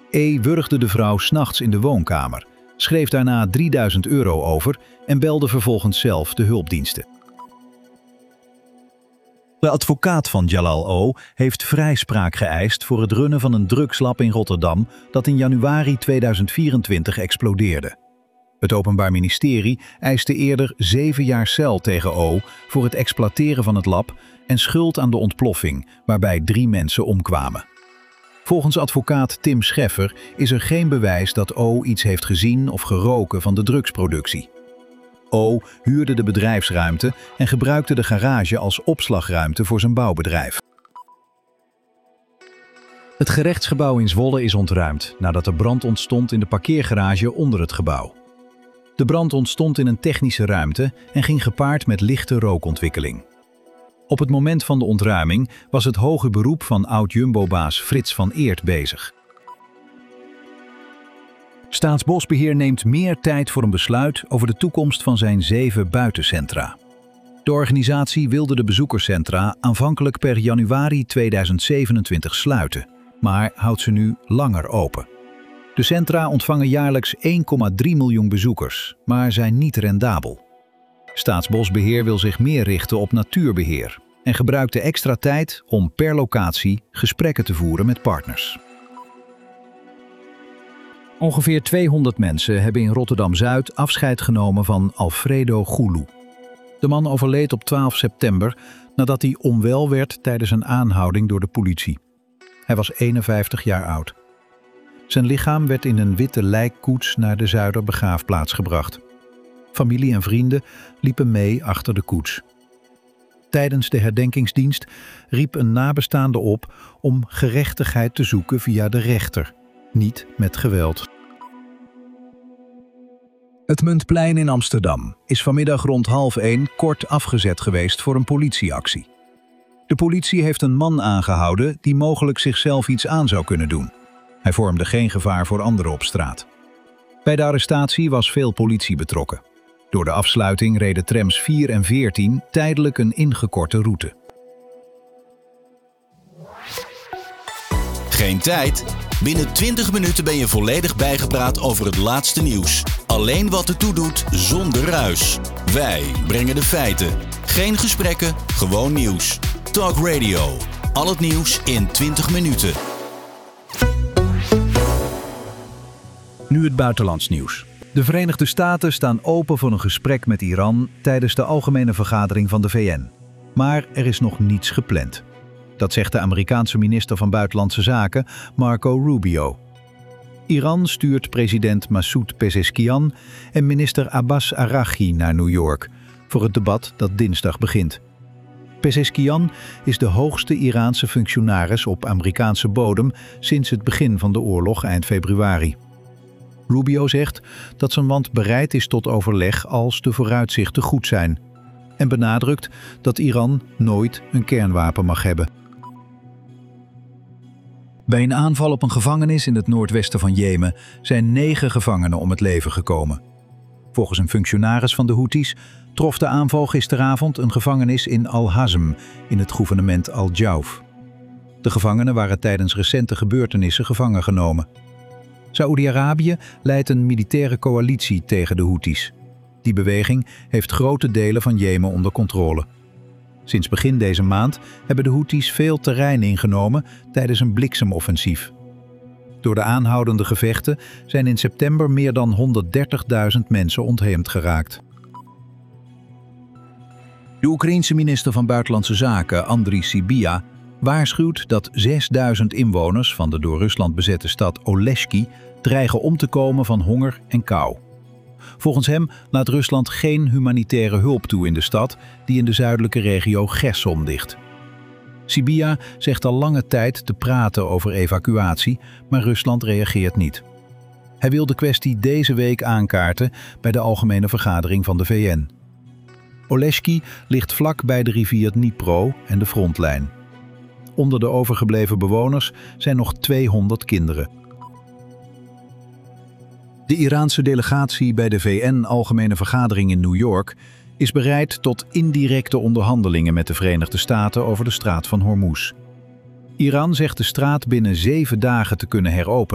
Wurgde de vrouw 's nachts in de woonkamer, schreef daarna €3000 over en belde vervolgens zelf de hulpdiensten. De advocaat van Jalal O. heeft vrijspraak geëist voor het runnen van een drugslab in Rotterdam dat in januari 2024 explodeerde. Het Openbaar Ministerie eiste eerder 7 jaar cel tegen O. voor het exploiteren van het lab en schuld aan de ontploffing, waarbij 3 mensen omkwamen. Volgens advocaat Tim Scheffer is er geen bewijs dat O. iets heeft gezien of geroken van de drugsproductie. O. huurde de bedrijfsruimte en gebruikte de garage als opslagruimte voor zijn bouwbedrijf. Het gerechtsgebouw in Zwolle is ontruimd nadat er brand ontstond in de parkeergarage onder het gebouw. De brand ontstond in een technische ruimte en ging gepaard met lichte rookontwikkeling. Op het moment van de ontruiming was het hoger beroep van oud-Jumbo-baas Frits van Eert bezig. Staatsbosbeheer neemt meer tijd voor een besluit over de toekomst van zijn 7 buitencentra. De organisatie wilde de bezoekerscentra aanvankelijk per januari 2027 sluiten, maar houdt ze nu langer open. De centra ontvangen jaarlijks 1,3 miljoen bezoekers, maar zijn niet rendabel. Staatsbosbeheer wil zich meer richten op natuurbeheer en gebruikt de extra tijd om per locatie gesprekken te voeren met partners. Ongeveer 200 mensen hebben in Rotterdam-Zuid afscheid genomen van Alfredo Goulou. De man overleed op 12 september nadat hij onwel werd tijdens een aanhouding door de politie. Hij was 51 jaar oud. Zijn lichaam werd in een witte lijkkoets naar de Zuiderbegraafplaats gebracht. Familie en vrienden liepen mee achter de koets. Tijdens de herdenkingsdienst riep een nabestaande op om gerechtigheid te zoeken via de rechter, niet met geweld. Het Muntplein in Amsterdam is vanmiddag rond 12:30 kort afgezet geweest voor een politieactie. De politie heeft een man aangehouden die mogelijk zichzelf iets aan zou kunnen doen. Hij vormde geen gevaar voor anderen op straat. Bij de arrestatie was veel politie betrokken. Door de afsluiting reden trams 4 en 14 tijdelijk een ingekorte route. Geen tijd? Binnen 20 minuten ben je volledig bijgepraat over het laatste nieuws. Alleen wat ertoe doet, zonder ruis. Wij brengen de feiten. Geen gesprekken, gewoon nieuws. Talk Radio. Al het nieuws in 20 minuten. Nu het buitenlands nieuws. De Verenigde Staten staan open voor een gesprek met Iran tijdens de algemene vergadering van de VN. Maar er is nog niets gepland. Dat zegt de Amerikaanse minister van Buitenlandse Zaken, Marco Rubio. Iran stuurt president Massoud Pezeshkian en minister Abbas Araghchi naar New York voor het debat dat dinsdag begint. Pezeshkian is de hoogste Iraanse functionaris op Amerikaanse bodem sinds het begin van de oorlog eind februari. Rubio zegt dat zijn land bereid is tot overleg als de vooruitzichten goed zijn en benadrukt dat Iran nooit een kernwapen mag hebben. Bij een aanval op een gevangenis in het noordwesten van Jemen zijn 9 gevangenen om het leven gekomen. Volgens een functionaris van de Houthis trof de aanval gisteravond een gevangenis in Al-Hazm in het gouvernement Al-Jauf. De gevangenen waren tijdens recente gebeurtenissen gevangen genomen. Saoedi-Arabië leidt een militaire coalitie tegen de Houthis. Die beweging heeft grote delen van Jemen onder controle. Sinds begin deze maand hebben de Houthis veel terrein ingenomen tijdens een bliksemoffensief. Door de aanhoudende gevechten zijn in september meer dan 130.000 mensen ontheemd geraakt. De Oekraïense minister van Buitenlandse Zaken, Andriy Sybiha, waarschuwt dat 6000 inwoners van de door Rusland bezette stad Oleshki dreigen om te komen van honger en kou. Volgens hem laat Rusland geen humanitaire hulp toe in de stad die in de zuidelijke regio Gerson ligt. Sybiha zegt al lange tijd te praten over evacuatie, maar Rusland reageert niet. Hij wil de kwestie deze week aankaarten bij de algemene vergadering van de VN. Oleshki ligt vlak bij de rivier Dnipro en de frontlijn. Onder de overgebleven bewoners zijn nog 200 kinderen. De Iraanse delegatie bij de VN-algemene vergadering in New York is bereid tot indirecte onderhandelingen met de Verenigde Staten over de straat van Hormuz. Iran zegt de straat binnen 7 dagen te kunnen heropenen.